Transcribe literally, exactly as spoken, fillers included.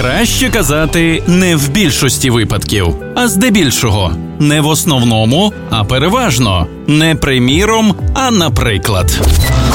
Краще казати не в більшості випадків, а здебільшого. Не в основному, а переважно. Не приміром, а наприклад.